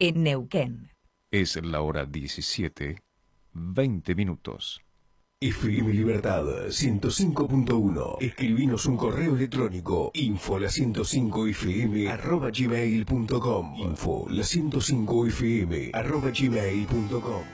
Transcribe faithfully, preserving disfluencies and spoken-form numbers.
en Neuquén. Es la hora diecisiete, veinte minutos. F M Libertad ciento cinco punto uno. Escribinos un correo electrónico info la ciento cinco f m arroba gmail punto com. Info la ciento cinco f m arroba gmail punto com.